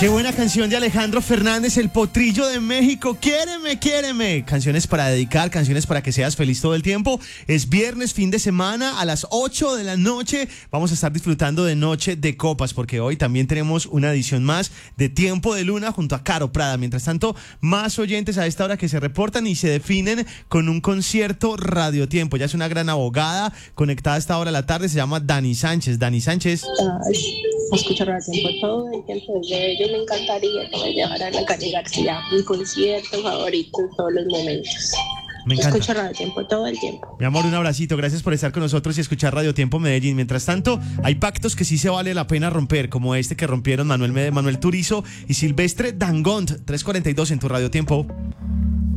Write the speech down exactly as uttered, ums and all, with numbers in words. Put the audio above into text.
Qué buena canción de Alejandro Fernández, El Potrillo de México. Quiéreme, quiéreme. Canciones para dedicar, canciones para que seas feliz todo el tiempo. Es viernes, fin de semana, a las ocho de la noche. Vamos a estar disfrutando de Noche de Copas, porque hoy también tenemos una edición más de Tiempo de Luna junto a Caro Prada. Mientras tanto, más oyentes a esta hora que se reportan y se definen con un concierto Radio Tiempo. Ya es una gran abogada conectada a esta hora de la tarde. Se llama Dani Sánchez. Dani Sánchez. Ay, escucho Radio Tiempo todo el tiempo desde ellos. Me encantaría que me llevaran a Cali García, mi concierto favorito en todos los momentos. Me encanta. Escucho Radio Tiempo todo el tiempo. Mi amor, un abracito, gracias por estar con nosotros y escuchar Radio Tiempo Medellín. Mientras tanto, hay pactos que sí se vale la pena romper, como este que rompieron Manuel, Manuel Turizo y Silvestre Dangond. tres cuarenta y dos en tu Radio Tiempo.